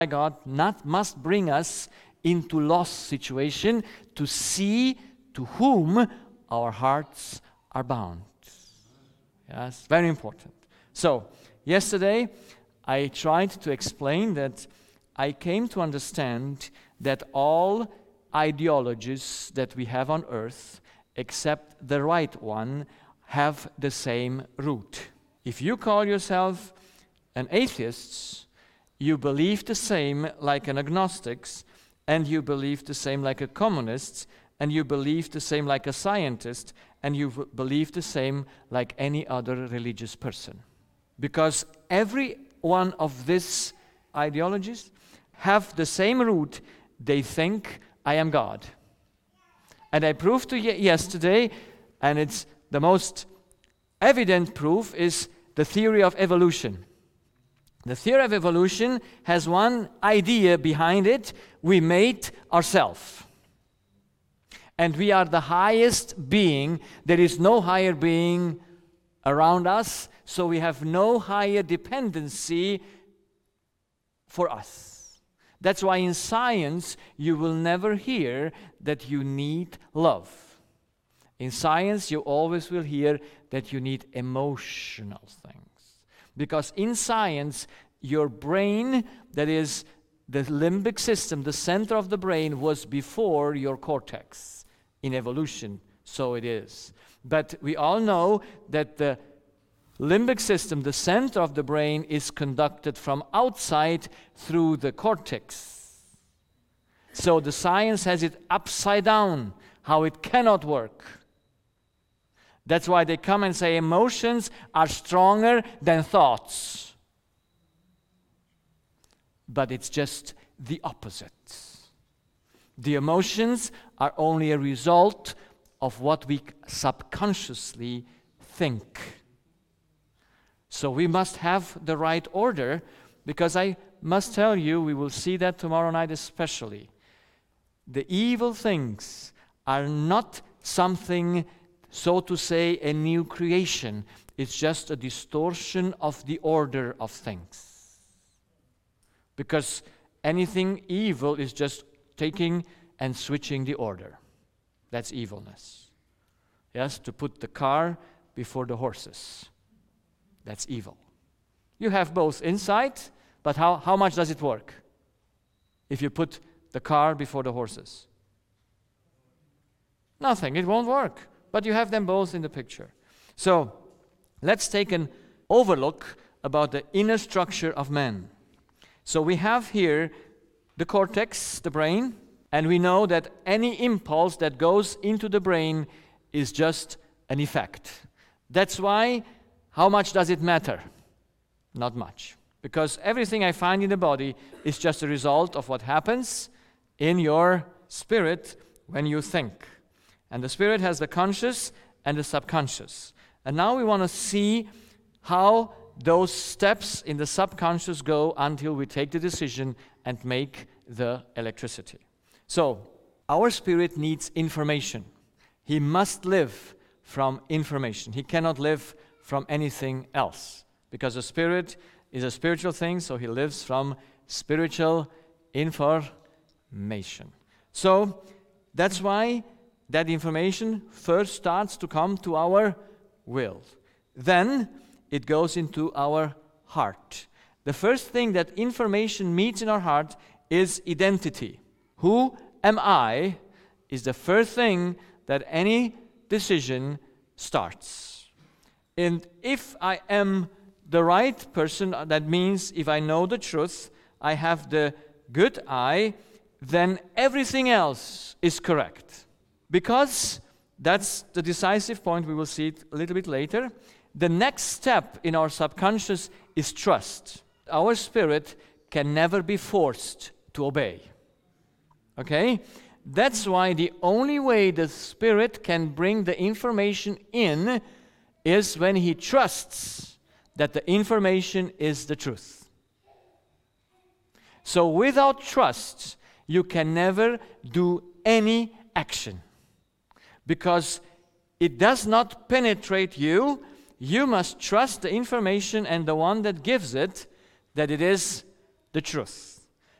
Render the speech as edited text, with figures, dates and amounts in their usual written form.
God must bring us into lost situation to see to whom our hearts are bound. Yes, very important. So, yesterday I tried to explain that I came to understand that all ideologies that we have on earth, except the right one, have the same root. If you call yourself an atheist, you believe the same like an agnostic, and you believe the same like a communist, and you believe the same like a scientist, and you believe the same like any other religious person. Because every one of these ideologies have the same root. They think, I am God. And I proved to you yesterday, and it's the most evident proof, is the theory of evolution. The theory of evolution has one idea behind it: we made ourselves. And we are the highest being. There is no higher being around us, so we have no higher dependency for us. That's why in science you will never hear that you need love. In science you always will hear that you need emotional things. Because in science, your brain, that is the limbic system, the center of the brain, was before your cortex. In evolution, so it is. But we all know that the limbic system, the center of the brain, is conducted from outside through the cortex. So the science has it upside down, how it cannot work. That's why they come and say emotions are stronger than thoughts. But it's just the opposite. The emotions are only a result of what we subconsciously think. So we must have the right order, because I must tell you, we will see that tomorrow night especially. The evil things are not something, so to say, a new creation. It's just a distortion of the order of things. Because anything evil is just taking and switching the order. That's evilness. Yes, to put the car before the horses. That's evil. You have both inside, but how much does it work if you put the car before the horses? Nothing, it won't work. But you have them both in the picture. So, let's take an overlook about the inner structure of man. So we have here the cortex, the brain, and we know that any impulse that goes into the brain is just an effect. That's why, how much does it matter? Not much. Because everything I find in the body is just a result of what happens in your spirit when you think. And the spirit has the conscious and the subconscious. And now we want to see how those steps in the subconscious go until we take the decision and make the electricity. So, our spirit needs information. He must live from information. He cannot live from anything else. Because the spirit is a spiritual thing, so he lives from spiritual information. So, that's why that information first starts to come to our will. Then it goes into our heart. The first thing that information meets in our heart is identity. Who am I is the first thing that any decision starts. And if I am the right person, that means if I know the truth, I have the good eye, then everything else is correct. Because that's the decisive point, we will see it a little bit later. The next step in our subconscious is trust. Our spirit can never be forced to obey. Okay? That's why the only way the spirit can bring the information in is when he trusts that the information is the truth. So without trust, you can never do any action. Because it does not penetrate you, you must trust the information and the one that gives it, that it is the truth.